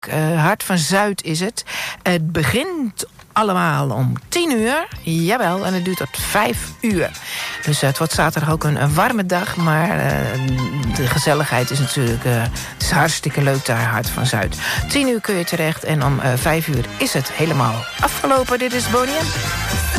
Hart van Zuid is het. Het begint allemaal om 10:00. Jawel, en het duurt tot 5:00. Dus het wordt zaterdag ook een warme dag. Maar de gezelligheid is natuurlijk... het is hartstikke leuk daar, Hart van Zuid. 10:00 kun je terecht en om 5:00 is het helemaal afgelopen. Dit is Bonnie M.